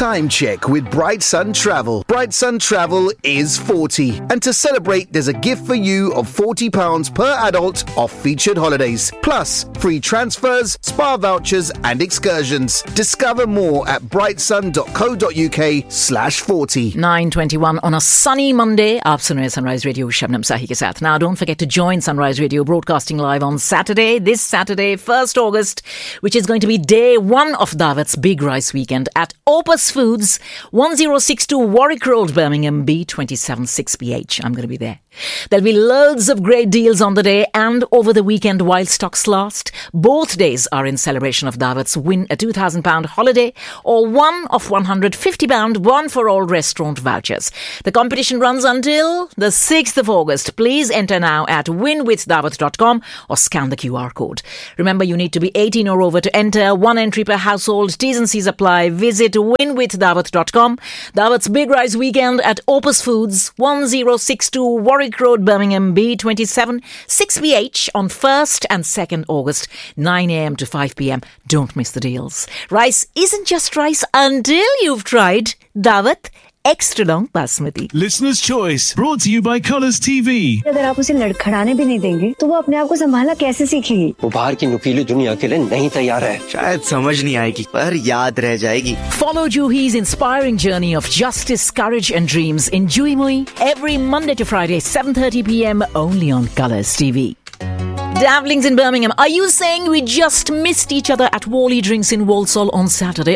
time check with Bright Sun Travel. Bright Sun Travel is 40. And to celebrate, there's a gift for you of £40 per adult off featured holidays. Plus, free transfers, spa vouchers and excursions. Discover more at brightsun.co.uk/40. 9:21 on a sunny Monday. आप सुन रहे हैं Sunrise Radio Shabnam Sahi के साथ. Now, don't forget to join Sunrise Radio broadcasting live on Saturday, this Saturday, 1st August, which is going to be day one of Dawat's Big Rice Weekend at Opus Foods, 1062 Warwick Road, Birmingham, B27 6PH. I'm going to be there. There'll be loads of great deals on the day and over the weekend while stocks last. Both days are in celebration of Dawat's Win a £2,000 holiday or one of £150 one-for-all restaurant vouchers. The competition runs until the 6th of August. Please enter now at winwithdawat.com or scan the QR code. Remember, you need to be 18 or over to enter. One entry per household. T's and C's apply. Visit winwithdawat.com. Dawat's Big Rice Weekend at Opus Foods, 1062 Warwick Road, Birmingham, B27 6PH on 1st and 2nd August, 9 a.m. to 5 p.m. Don't miss the deals. Rice isn't just rice until you've tried Dawat Extra Long Basmati. Listener's Choice, brought to you by Colours TV. अगर आप उसे लड़खड़ाने भी नहीं देंगे तो वो अपने आप को संभालना कैसे सीखेगी? वो बाहर की नुकीली दुनिया के लिए नहीं तैयार है. शायद समझ नहीं आएगी पर याद रह जाएगी. Follow Juhi's inspiring journey of justice, courage and dreams in Juhi Mui every Monday to Friday, 7:30 p.m. only on Colours TV. Davlings in Birmingham, are you saying we just missed each other at Wally Drinks in Walsall on Saturday?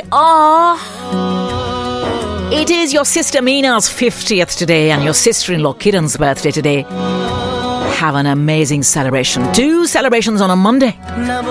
It is your sister Mina's 50th today and your sister-in-law Kiran's birthday today. Have an amazing celebration. 2 celebrations on a Monday.